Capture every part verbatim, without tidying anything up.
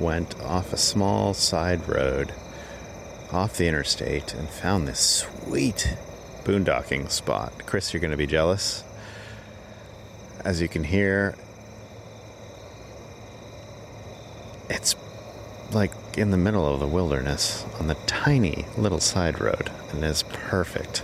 went off a small side road off the interstate and found this sweet boondocking spot. Chris, you're going to be jealous. As you can hear, it's like in the middle of the wilderness on the tiny little side road, and is perfect.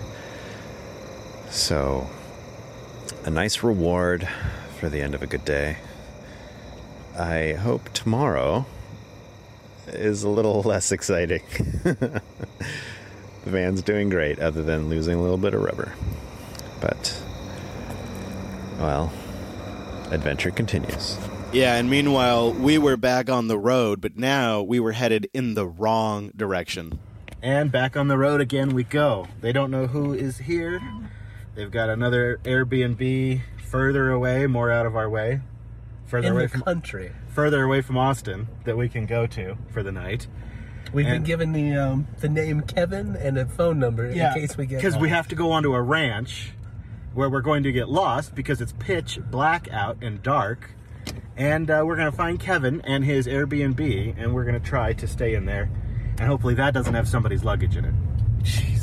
So, a nice reward for the end of a good day. I hope tomorrow is a little less exciting. The van's doing great, other than losing a little bit of rubber. But, well, adventure continues. Yeah, and meanwhile, we were back on the road, but now we were headed in the wrong direction. And back on the road again we go. They don't know who is here. They've got another Airbnb further away, more out of our way. Further in away the from country. Further away from Austin that we can go to for the night. We've and, been given the um, the name Kevin and a phone number yeah, in case we get because we lost. have to go onto a ranch where we're going to get lost because it's pitch black out and dark. And uh, we're going to find Kevin and his Airbnb, and we're going to try to stay in there. And hopefully that doesn't have somebody's luggage in it. Jeez.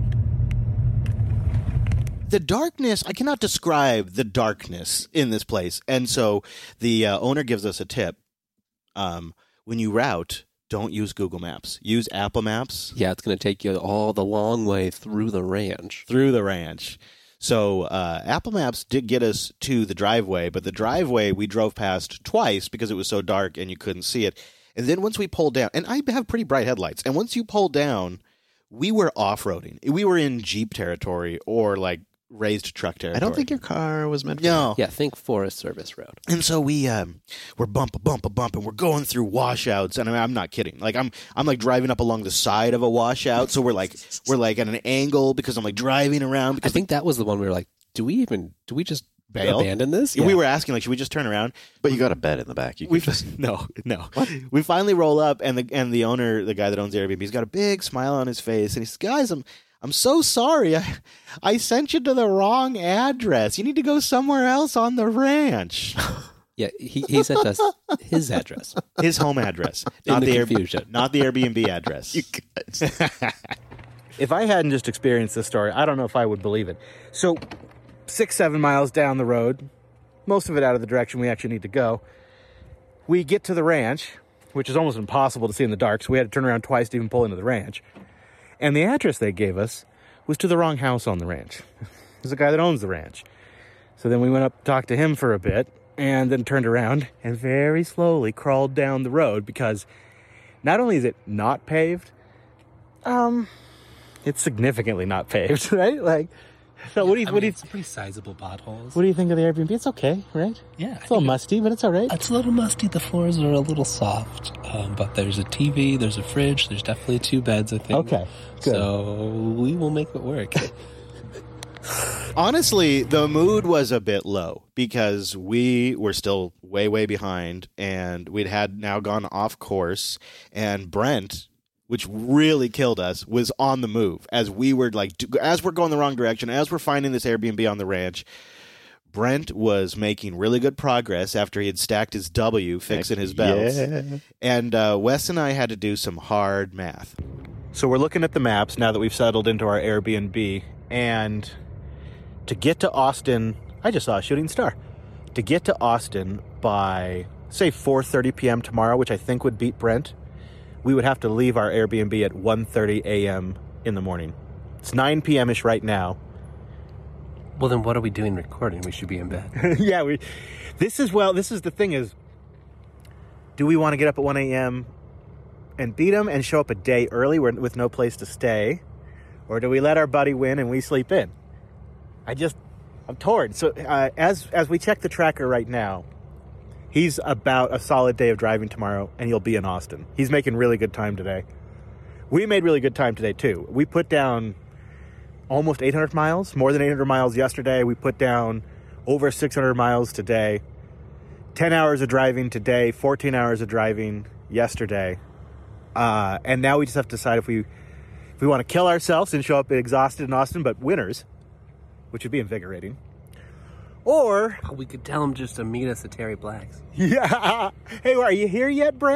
The darkness, I cannot describe the darkness in this place. And so the uh, owner gives us a tip. Um, when you route, don't use Google Maps. Use Apple Maps. Yeah, it's going to take you all the long way through the ranch. Through the ranch. So uh, Apple Maps did get us to the driveway, but the driveway we drove past twice because it was so dark and you couldn't see it. And then once we pulled down, and I have pretty bright headlights, and once you pulled down, we were off-roading. We were in Jeep territory or like raised truck territory. I don't think your car was meant for No. Yeah, think Forest Service Road. And so we um, we're bump a bump a bump, and we're going through washouts. And I mean, I'm not kidding. Like I'm I'm like driving up along the side of a washout. So we're like we're like at an angle because I'm like driving around. I Because think that was the one we were like, do we even, do we just Bail? abandon this? we were asking like, should we just turn around? But you got a bed in the back. You We could just... no no. We finally roll up, and the and the owner, the guy that owns the Airbnb, he's got a big smile on his face, and he says, "Guys, I'm." I'm so sorry. I, I sent you to the wrong address. You need to go somewhere else on the ranch. Yeah, he, he sent us his address. His home address. In Not the the, Air, confusion. not the Airbnb address. You guys. If I hadn't just experienced this story, I don't know if I would believe it. So, six, seven miles down the road, most of it out of the direction we actually need to go, we get to the ranch, which is almost impossible to see in the dark, so we had to turn around twice to even pull into the ranch. And the address they gave us was to the wrong house on the ranch. There's a guy that owns the ranch. So then we went up, talked to him for a bit, and then turned around and very slowly crawled down the road because not only is it not paved, um, it's significantly not paved, right? Like, so what do you, I what mean, do you, it's pretty sizable potholes. what do you think of the Airbnb? It's okay, right? Yeah. It's a little musty, but it's all right. It's a little musty. The floors are a little soft. Um, but there's a T V, there's a fridge, there's definitely two beds, I think. Okay, good. So we will make it work. Honestly, the mood was a bit low because we were still way, way behind, and we'd had now gone off course, and Brent, which really killed us, was on the move as we were like, as we're going the wrong direction, as we're finding this Airbnb on the ranch. Brent was making really good progress after he had stacked his W, fixing his belts. Yeah. And uh, Wes and I had to do some hard math. So we're looking at the maps now that we've settled into our Airbnb, and to get to Austin, I just saw a shooting star. To get to Austin by, say, four thirty p.m. tomorrow, which I think would beat Brent, we would have to leave our Airbnb at one thirty a.m. in the morning. It's nine p.m.-ish right now. Well, then what are we doing recording? We should be in bed. yeah, we. This is, well, this is the thing is, do we want to get up at one a.m. and beat them and show up a day early with no place to stay? Or do we let our buddy win and we sleep in? I just, I'm torn. So uh, as as we check the tracker right now, he's about a solid day of driving tomorrow, and he'll be in Austin. He's making really good time today. We made really good time today, too. We put down almost eight hundred miles, more than eight hundred miles yesterday. We put down over six hundred miles today. ten hours of driving today, fourteen hours of driving yesterday. Uh, and now we just have to decide if we if we want to kill ourselves and show up exhausted in Austin, but winners, which would be invigorating. Or We could tell him just to meet us at Terry Black's. yeah. Hey, are you here yet, Brent?